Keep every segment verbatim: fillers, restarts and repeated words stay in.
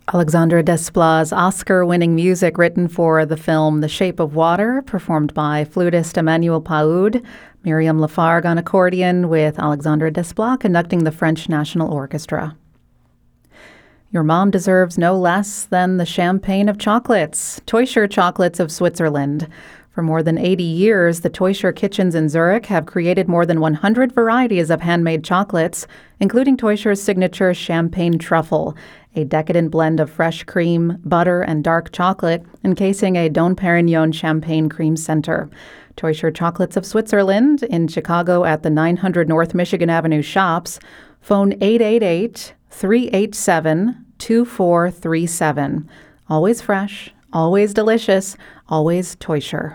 Alexandre Desplat's Oscar-winning music written for the film The Shape of Water, performed by flutist Emmanuel Paoud, Miriam Lafargue on accordion, with Alexandre Desplat conducting the French National Orchestra. Your mom deserves no less than the champagne of chocolates, Teuscher Chocolates of Switzerland. For more than eighty years, the Teuscher kitchens in Zurich have created more than one hundred varieties of handmade chocolates, including Teuscher's signature champagne truffle, a decadent blend of fresh cream, butter, and dark chocolate encasing a Dom Perignon champagne cream center. Teuscher Chocolates of Switzerland in Chicago at the nine hundred North Michigan Avenue shops. Phone eight eight eight, three eight seven, two four three seven. Always fresh, always delicious, always Teuscher.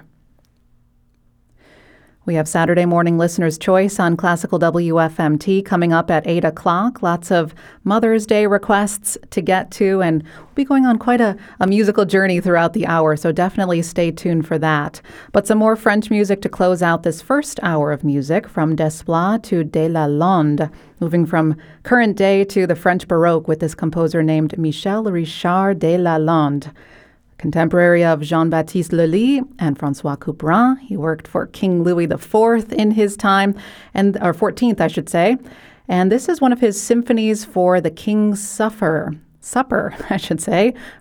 We have Saturday Morning Listener's Choice on Classical W F M T coming up at eight o'clock. Lots of Mother's Day requests to get to, and we'll be going on quite a, a musical journey throughout the hour, so definitely stay tuned for that. But some more French music to close out this first hour of music, from Desplat to De Lalande, moving from current day to the French Baroque with this composer named Michel Richard de Lalande. Contemporary of Jean-Baptiste Lully and François Couperin. He worked for King Louis the Fourth in his time, and or fourteenth, I should say. And this is one of his symphonies for the King's Supper, supper, I should say,